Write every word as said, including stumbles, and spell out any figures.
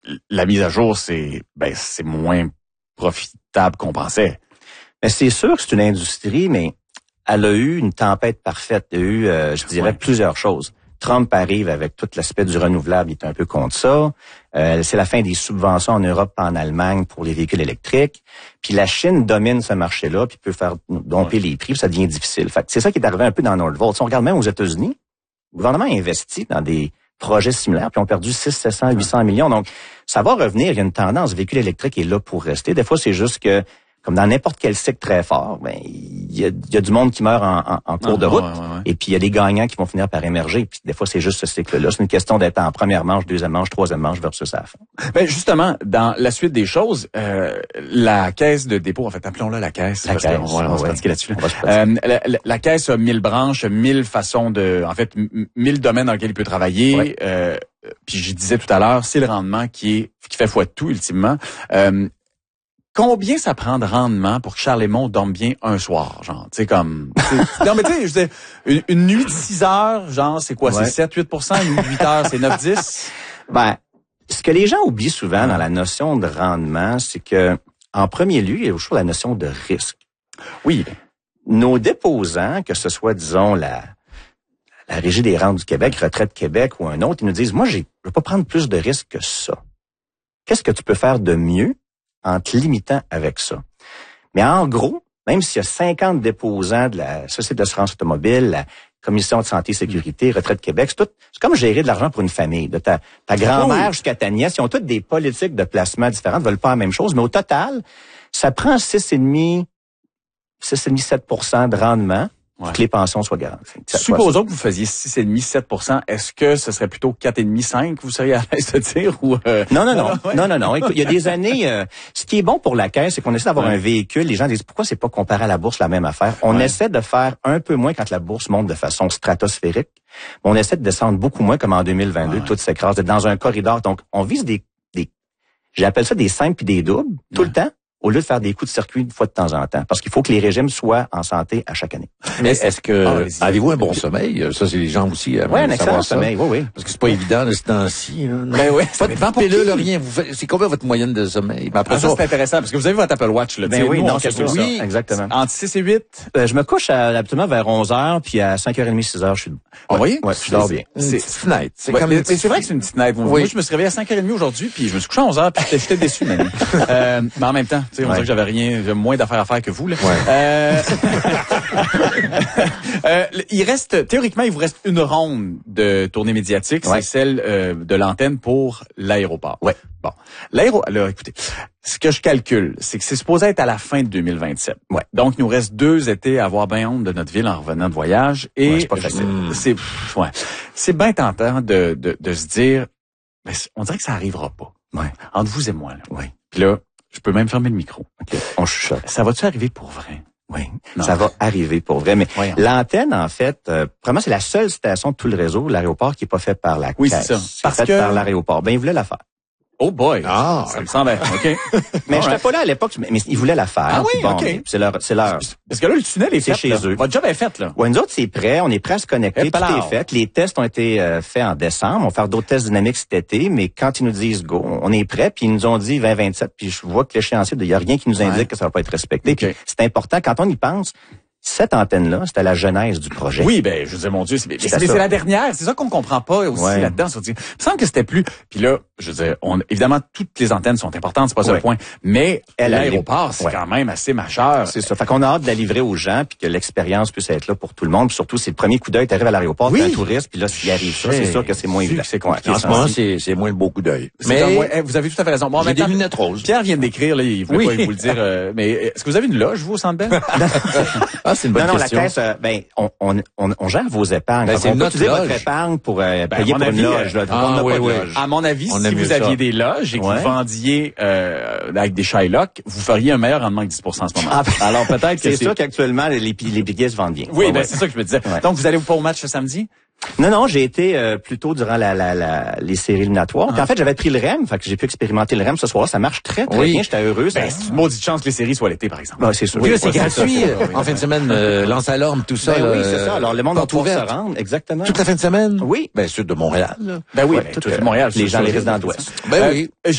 la mise à jour, c'est ben c'est moins profitable qu'on pensait. Mais c'est sûr que c'est une industrie, mais elle a eu une tempête parfaite. Il y a eu, euh, je dirais, ouais. plusieurs choses. Trump arrive avec tout l'aspect du renouvelable, il est un peu contre ça. Euh, c'est la fin des subventions en Europe et en Allemagne pour les véhicules électriques. Puis la Chine domine ce marché-là, puis peut faire domper ouais. les prix, puis ça devient difficile. Fait que c'est ça qui est arrivé un peu dans Northvolt. Si on regarde même aux États-Unis, le gouvernement a investi dans des projets similaires, puis ont perdu six cents, sept cents, huit cents millions. Donc, ça va revenir. Il y a une tendance. Le véhicule électrique est là pour rester. Des fois, c'est juste que comme dans n'importe quel cycle très fort, ben il y a, il y a du monde qui meurt en, en, en cours ah, de route, ouais, ouais, ouais. et puis il y a des gagnants qui vont finir par émerger. Puis des fois, c'est juste ce cycle-là. C'est une question d'être en première manche, deuxième manche, troisième manche versus à la fin. Ben justement, dans la suite des choses, euh, la caisse de dépôt, en fait, appelons-la la caisse. La caisse. On va, on va ouais. se pratiquer là-dessus. Là. Euh, la, la, la caisse a mille branches, mille façons de, en fait, mille domaines dans lesquels il peut travailler. Ouais. Euh, puis je disais tout à l'heure, c'est le rendement qui est qui fait foi de tout ultimement. Euh, Combien ça prend de rendement pour que Charles Lemont dorme bien un soir, genre, tu sais, comme... non, mais tu sais, je disais, une, une nuit de six heures, genre, c'est quoi, ouais. c'est sept à huit pour cent, une nuit de huit heures, c'est neuf à dix? Ben, ce que les gens oublient souvent dans la notion de rendement, c'est que, en premier lieu, il y a toujours la notion de risque. Oui. Nos déposants, que ce soit, disons, la, la Régie des rentes du Québec, Retraite Québec ou un autre, ils nous disent, moi, j'ai, je veux pas prendre plus de risques que ça. Qu'est-ce que tu peux faire de mieux en te limitant avec ça? Mais en gros, même s'il y a cinquante déposants de la Société d'assurance automobile, la Commission de santé et sécurité, Retraite Québec, c'est tout, c'est comme gérer de l'argent pour une famille. De ta, ta grand-mère oui. jusqu'à ta nièce, ils ont toutes des politiques de placement différentes, veulent pas la même chose, mais au total, ça prend six virgule cinq, six virgule cinq, sept pour cent de rendement. Ouais. Pour que les pensions soient garanties. Supposons que vous faisiez six virgule cinq, sept pour cent. Est-ce que ce serait plutôt quatre virgule cinq, cinq, vous seriez à l'aise de dire? Ou euh... Non, non, non. non, non, non. Écoute, il y a des années, euh, ce qui est bon pour la caisse, c'est qu'on essaie d'avoir ouais. un véhicule. Les gens disent, pourquoi c'est pas comparé à la bourse la même affaire? On ouais. essaie de faire un peu moins quand la bourse monte de façon stratosphérique. On essaie de descendre beaucoup moins comme en deux mille vingt-deux, ouais. tout s'écrase, d'être dans un corridor. Donc, on vise des, des j'appelle ça des simples puis des doubles, tout ouais. le temps, au lieu de faire des coups de circuit une fois de temps en temps. Parce qu'il faut que les régimes soient en santé à chaque année. Mais est-ce que, ah, avez-vous un bon sommeil? Ça, c'est les gens aussi. Oui, un excellent sommeil, oui, oui. Parce que c'est pas évident de ce temps-ci. Ben oui. Pas de pilule, rien. Vous faites, c'est combien votre moyenne de sommeil? Ben après ah, ça, ça c'est intéressant, parce que vous avez votre Apple Watch, là. Ben oui, nous, non, on c'est ça. Oui, exactement. Entre six et huit? Euh, je me couche à, absolument vers onze heures, puis à cinq heures trente, six heures, je suis debout. Vous voyez? Ouais, je dors bien. C'est une petite fenêtre. C'est comme, mais c'est vrai que c'est une petite fenêtre. Moi, je me suis réveillé à cinq heures trente aujourd'hui, puis je me suis couché à onze heures, puis j'étais déçu, même. Euh, mais en même temps, tu sais, on dirait que j'avais rien, j'ai moins d'affaires à faire que vous, là. Ouais. Euh... euh, il reste, théoriquement, il vous reste une ronde de tournée médiatique, ouais. c'est celle euh, de l'antenne pour l'aéroport. Ouais. Bon. L'aéro, là, écoutez, ce que je calcule, c'est que c'est supposé être à la fin de deux mille vingt-sept. Ouais. Donc, il nous reste deux étés à avoir bien honte de notre ville en revenant de voyage. Et ouais, c'est pas facile. Je, c'est, ouais. C'est bien tentant de, de, de se dire, mais on dirait que ça arrivera pas. Ouais. Entre vous et moi, là. Ouais. Puis là, je peux même fermer le micro. Okay. On chuchote. Ça va-tu arriver pour vrai? Oui, non. Ça va arriver pour vrai. Mais Voyons. L'antenne, en fait, euh, vraiment, c'est la seule station de tout le réseau, l'aéroport, qui est pas faite par la oui, caisse. Oui, c'est ça. C'est fait que... par l'aéroport. Ben, ils voulaient la faire. Oh boy! Ah, ça me semble, OK. mais je n'étais pas là à l'époque, mais ils voulaient la faire. Ah oui, bon, OK. C'est leur, c'est leur. Parce que là, le tunnel est, c'est fait, chez là. eux. Votre job est fait, là. Ouais, nous autres, c'est prêt. On est prêt à se connecter. Tout est fait. Les tests ont été euh, faits en décembre. On va faire d'autres tests dynamiques cet été, mais quand ils nous disent go, on est prêt, puis ils nous ont dit vingt vingt-sept, puis je vois que l'échéancier, il n'y a rien qui nous indique ouais. que ça va pas être respecté. Okay. Puis c'est important, quand on y pense, cette antenne-là, c'était la genèse du projet. Oui, ben, je veux dire, mon Dieu, c'est, mais c'est, c'est la dernière. C'est ça qu'on comprend pas aussi ouais. là-dedans. Il me semble que c'était plus. Puis là, je veux dire, on, évidemment, toutes les antennes sont importantes, c'est pas ça ouais. le point. Mais elle, l'aéroport, c'est ouais. quand même assez majeur. C'est ça. Fait qu'on a hâte de la livrer aux gens, puis que l'expérience puisse être là pour tout le monde. Puis surtout, c'est le premier coup d'œil. T'arrives à l'aéroport, oui. t'es un touriste, puis là, s'il arrive ça, c'est sûr que c'est moins évident. C'est compliqué. En ce moment, c'est, c'est moins le beau coup d'œil. Mais moins, vous avez tout à fait raison. Bon, j'ai des lunettes roses. Pierre vient d'écrire, là, il voulait oui. pas vous le dire. Euh, mais est-ce que vous avez une loge, vous, au Centre Bell? Ah, c'est une bonne question. Euh, ben, on, on, on, on gère vos épargnes. Ben, c'est on notre peut utiliser loge. votre épargne pour euh, ben, payer pour avis, une loge. Là. Ah, oui, oui. À mon avis, on si vous aviez ça. des loges et que ouais. vous vendiez euh, avec des Shylock, vous feriez un meilleur rendement que dix pour cent en ce moment. Ah, ben, alors peut-être que c'est, c'est sûr qu'actuellement, les, les billets se vendent bien. Oui, ouais, ben ouais. c'est ça que je me disais. Ouais. Donc, vous allez pas au match ce samedi? Non, non, j'ai été euh, plutôt durant la, la, la, les séries éliminatoires. Ah. Puis en fait, j'avais pris le R E M, fait que j'ai pu expérimenter le R E M ce soir. Ça marche très, très oui. bien. J'étais heureux. Ben, c'est une maudite chance que les séries soient l'été, par exemple. Ben, c'est sûr. Oui, là, c'est gratuit. En fin de semaine, euh, lance alarme, tout ça. Ben là, oui, c'est ça. Alors, le monde va pouvoir se rendre. Exactement. Toute la fin de semaine? Oui. Ben, ceux de Montréal. Là. Ben oui, ouais, ben, tout de Montréal. Les gens, les résidents d'Ouest. Ben oui.